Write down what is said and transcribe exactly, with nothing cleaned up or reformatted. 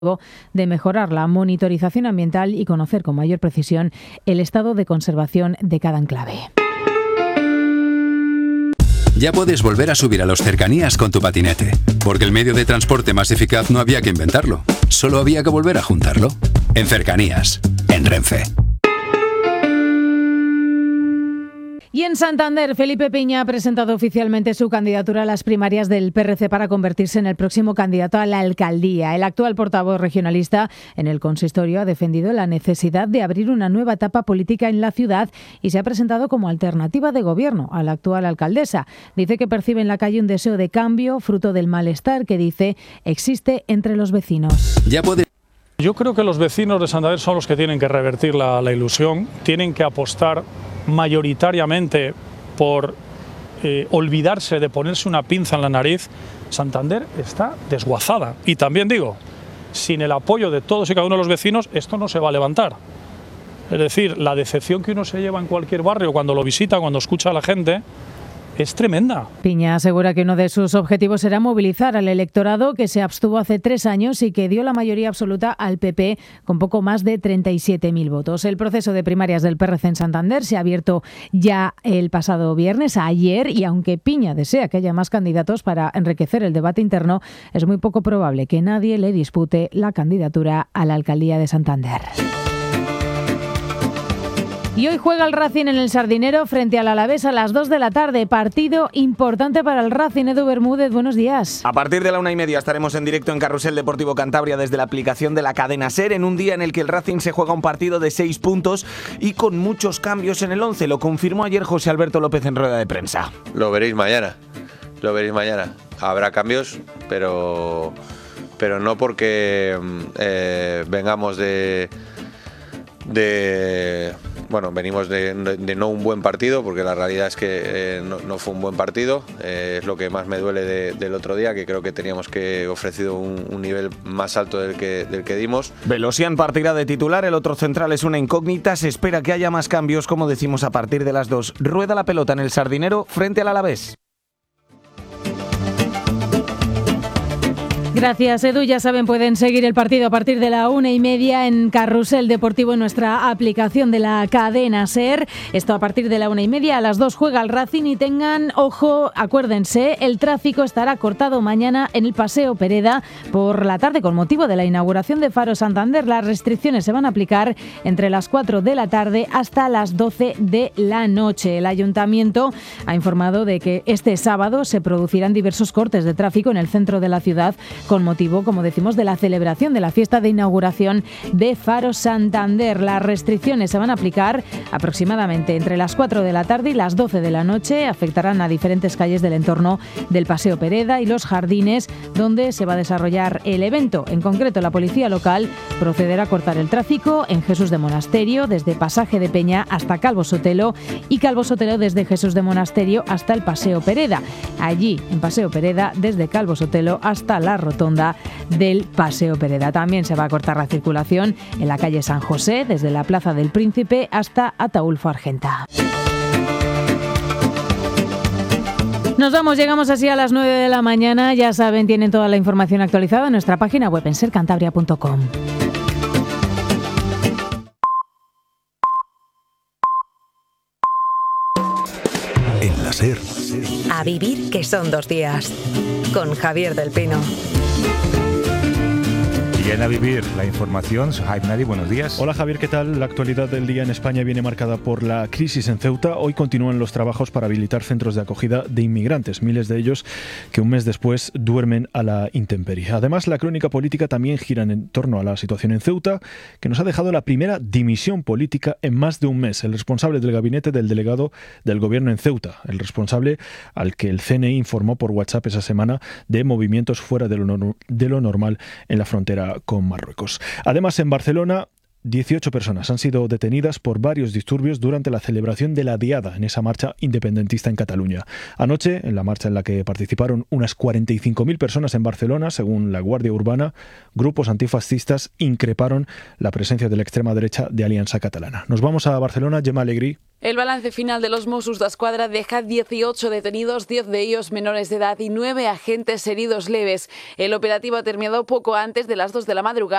de mejorar la monitorización ambiental y conocer con mayor precisión el estado de conservación de cada enclave. Ya puedes volver a subir a los cercanías con tu patinete, porque el medio de transporte más eficaz no había que inventarlo, solo había que volver a juntarlo. En Cercanías, en Renfe. Y en Santander, Felipe Piña ha presentado oficialmente su candidatura a las primarias del P R C para convertirse en el próximo candidato a la alcaldía. El actual portavoz regionalista en el consistorio ha defendido la necesidad de abrir una nueva etapa política en la ciudad y se ha presentado como alternativa de gobierno a la actual alcaldesa. Dice que percibe en la calle un deseo de cambio, fruto del malestar que dice existe entre los vecinos. Ya puede... Yo creo que los vecinos de Santander son los que tienen que revertir la, la ilusión, tienen que apostar mayoritariamente por eh, olvidarse de ponerse una pinza en la nariz. Santander está desguazada y también digo, sin el apoyo de todos y cada uno de los vecinos esto no se va a levantar. Es decir, la decepción que uno se lleva en cualquier barrio cuando lo visita, cuando escucha a la gente, es tremenda. Piña asegura que uno de sus objetivos será movilizar al electorado que se abstuvo hace tres años y que dio la mayoría absoluta al P P con poco más de treinta y siete mil votos. El proceso de primarias del P R C en Santander se ha abierto ya el pasado viernes, ayer, y aunque Piña desea que haya más candidatos para enriquecer el debate interno, es muy poco probable que nadie le dispute la candidatura a la alcaldía de Santander. Y hoy juega el Racing en el Sardinero frente al Alavés a las dos de la tarde. Partido importante para el Racing. Edu Bermúdez, buenos días. A partir de la una y media estaremos en directo en Carrusel Deportivo Cantabria desde la aplicación de la cadena SER, en un día en el que el Racing se juega un partido de seis puntos y con muchos cambios en el once. Lo confirmó ayer José Alberto López en rueda de prensa. Lo veréis mañana. Lo veréis mañana. Habrá cambios, pero, pero no porque eh, vengamos de... de Bueno, venimos de, de no un buen partido, porque la realidad es que eh, no, no fue un buen partido. Eh, es lo que más me duele de, del otro día, que creo que teníamos que ofrecido un, un nivel más alto del que, del que dimos. Velosian partirá de titular, el otro central es una incógnita. Se espera que haya más cambios, como decimos, a partir de las dos. Rueda la pelota en el Sardinero frente al Alavés. Gracias, Edu. Ya saben, pueden seguir el partido a partir de la una y media en Carrusel Deportivo en nuestra aplicación de la cadena SER. Esto a partir de la una y media. A las dos juega el Racing y tengan ojo, acuérdense, el tráfico estará cortado mañana en el Paseo Pereda por la tarde con motivo de la inauguración de Faro Santander. Las restricciones se van a aplicar entre las cuatro de la tarde hasta las doce de la noche. El Ayuntamiento ha informado de que este sábado se producirán diversos cortes de tráfico en el centro de la ciudad con motivo, como decimos, de la celebración de la fiesta de inauguración de Faro Santander. Las restricciones se van a aplicar aproximadamente entre las cuatro de la tarde y las doce de la noche. Afectarán a diferentes calles del entorno del Paseo Pereda y los jardines donde se va a desarrollar el evento. En concreto, la policía local procederá a cortar el tráfico en Jesús de Monasterio, desde Pasaje de Peña hasta Calvo Sotelo, y Calvo Sotelo desde Jesús de Monasterio hasta el Paseo Pereda. Allí, en Paseo Pereda, desde Calvo Sotelo hasta la rotonda del Paseo Pereda. También se va a cortar la circulación en la calle San José, desde la Plaza del Príncipe hasta Ataulfo Argenta. Nos vamos, llegamos así a las nueve de la mañana. Ya saben, tienen toda la información actualizada en nuestra página web en ser cantabria punto com. En la SER. A vivir, que son dos días. Con Javier del Pino. Y en A Vivir, la información. Jaime Nadi, buenos días. Hola Javier, ¿qué tal? La actualidad del día en España viene marcada por la crisis en Ceuta. Hoy continúan los trabajos para habilitar centros de acogida de inmigrantes, miles de ellos que un mes después duermen a la intemperie. Además, la crónica política también gira en torno a la situación en Ceuta, que nos ha dejado la primera dimisión política en más de un mes. El responsable del gabinete del delegado del gobierno en Ceuta, el responsable al que el C N I informó por WhatsApp esa semana de movimientos fuera de lo, de lo normal en la frontera con Marruecos. Además, en Barcelona dieciocho personas han sido detenidas por varios disturbios durante la celebración de la Diada en esa marcha independentista en Cataluña. Anoche, en la marcha en la que participaron unas cuarenta y cinco mil personas en Barcelona, según la Guardia Urbana, grupos antifascistas increparon la presencia de la extrema derecha de Alianza Catalana. Nos vamos a Barcelona, Gemma Alegrí. El balance final de los Mossos d'Esquadra deja dieciocho detenidos, diez de ellos menores de edad y nueve agentes heridos leves. El operativo ha terminado poco antes de las dos de la madrugada.